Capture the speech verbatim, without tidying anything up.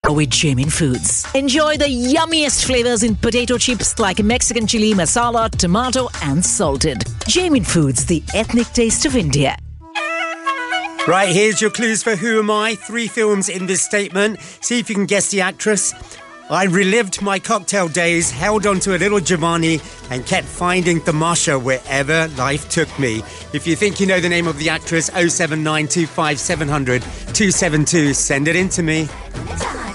with Jamin Foods. Enjoy the yummiest flavors in potato chips like Mexican chili, masala, tomato and salted. Jamin Foods, the ethnic taste of India. Right, here's your clues for Who Am I? Three films in this statement. See if you can guess the actress. I relived my cocktail days, held on to a little Giovanni and kept finding Tamasha wherever life took me. If you think you know the name of the actress, oh seven nine two five seven hundred two seven two, send it in to me.